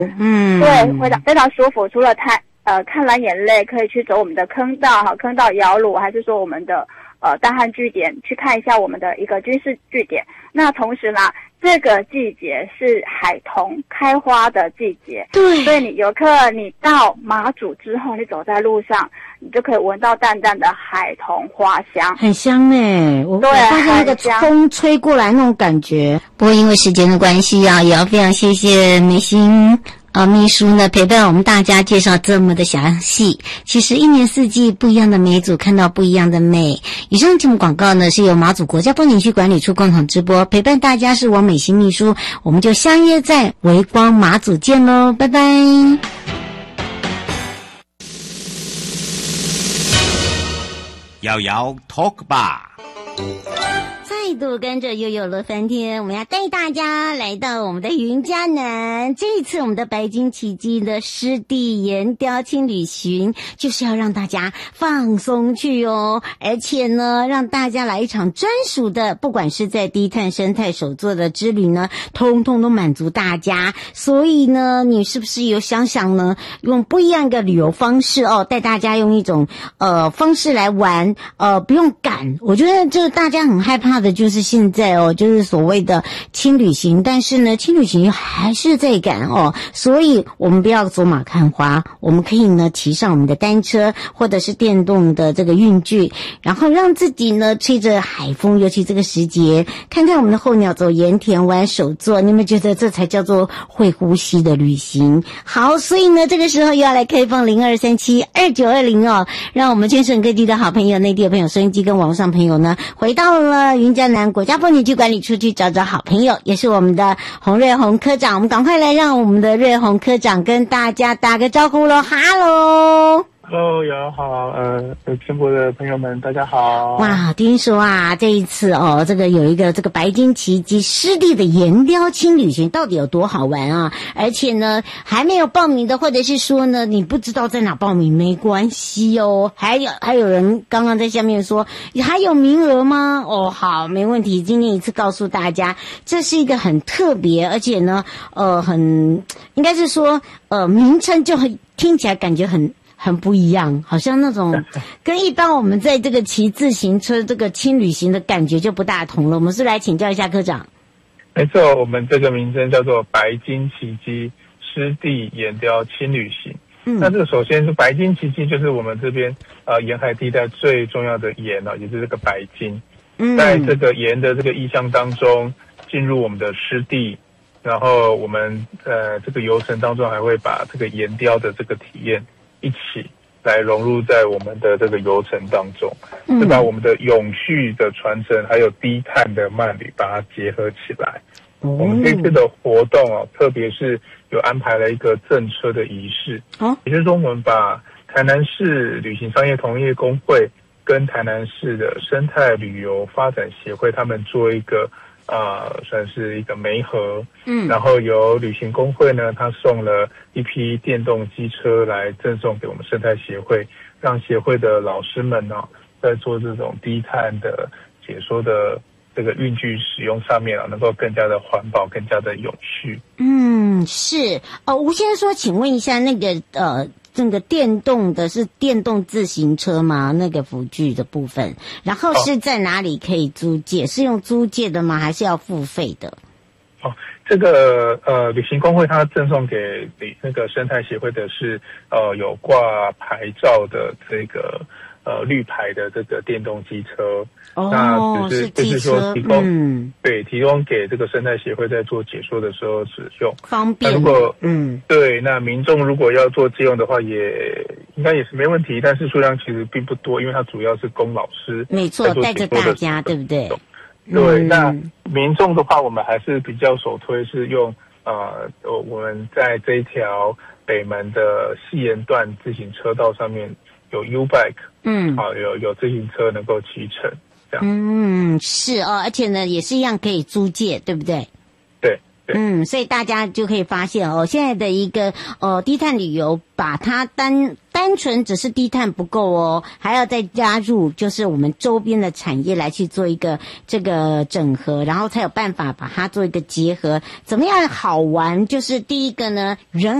对，非常舒服。除了看蓝眼泪，可以去走我们的坑道哈，坑道摇橹，还是说我们的大汉据点去看一下我们的一个军事据点。那同时呢，这个季节是海桐开花的季节， 对， 所以你游客你到马祖之后，你走在路上，你就可以闻到淡淡的海桐花香， 很香欸。我对， 发现那个风吹过来那种感觉。不过因为时间的关系啊，也要非常谢谢美心秘书呢陪伴我们大家介绍这么的详细。其实一年四季不一样的美祖，看到不一样的美。以上节目广告呢是由马祖国家风景区管理处共同直播，陪伴大家是我美心秘书，我们就相约在微光马祖见咯，拜拜。 瑶瑶 Talk 吧。 再度跟着悠悠乐翻天，我们要带大家来到我们的云嘉南。这一次我们的白金奇迹的湿地岩雕轻旅行，就是要让大家放松去哦，而且呢，让大家来一场专属的，不管是在低碳生态手作的之旅呢，通通都满足大家。所以呢，你是不是有想想呢，用不一样的旅游方式哦，带大家用一种方式来玩，不用赶。我觉得这大家很害怕的就是现在哦，就是所谓的轻旅行，但是呢，轻旅行还是在赶哦，所以我们不要走马看花，我们可以呢骑上我们的单车或者是电动的这个运具，然后让自己呢吹着海风，尤其这个时节，看看我们的候鸟，走盐田玩手作，你们觉得这才叫做会呼吸的旅行？好，所以呢，这个时候又要来开放02372920哦，让我们全省各地的好朋友、内地的朋友、收音机跟网络上朋友呢，回到了云嘉南国家风景区管理处去找找好朋友，也是我们的洪瑞宏科长。我们赶快来让我们的瑞宏科长跟大家打个招呼咯。哈喽 Hello， 瑶好，全国的朋友们，大家好。 哇，听说啊，这一次哦，这个有一个这个白金奇迹湿地的岩雕轻旅行，到底有多好玩啊？而且呢，还没有报名的，或者是说呢，你不知道在哪报名，没关系哦。还有人刚刚在下面说，还有名额吗？哦，好，没问题。今天一次告诉大家，这是一个很特别，而且呢，应该是说，名称就听起来感觉很不一样，好像那种跟一般我们在这个骑自行车这个轻旅行的感觉就不大同了。我们是来请教一下科长。 没错，我们这个名称叫做白金奇迹湿地岩雕轻旅行。那这个首先是白金奇迹，就是我们这边沿海地带最重要的岩也就是这个白金。在这个岩的这个意象当中，进入我们的湿地。然后我们这个游程当中还会把这个岩雕的这个体验一起来融入在我们的这个游程当中，是把我们的永续的传承还有低碳的慢旅把它结合起来。我们这次的活动特别是有安排了一个赠车的仪式，也就是说我们把台南市旅行商业同业公会跟台南市的生态旅游发展协会他们做一个算是一个媒合，然后由旅行工会呢，他送了一批电动机车来赠送给我们生态协会，让协会的老师们在做这种低碳的解说的这个运具使用上面能够更加的环保，更加的永续。 是吴先生说，请问一下那个这个电动的是电动自行车吗？那个辅具的部分，然后是在哪里可以租借？是用租借的吗？还是要付费的？ 这个旅行工会它赠送给那个生态协会的是有挂牌照的这个绿牌的这个电动机车。那只是就是说提供提供给这个生态协会在做解说的时候使用方便。 如果对，那民众如果要做借用的话，应该也是没问题，但是数量其实并不多，因为它主要是供老师没错带着大家，对不对？ 对，那民众的话，我们还是比较首推是用我们在这一条北门的西沿段自行车道上面有 U-Bike，有自行车能够骑乘。 是而且呢也是一样可以租借，对不对？ 对， 对， 所以大家就可以发现哦，现在的一个低碳旅游，把它单纯只是低碳不够哦，还要再加入就是我们周边的产业来去做一个这个整合，然后才有办法把它做一个结合。怎么样好玩？就是第一个呢，人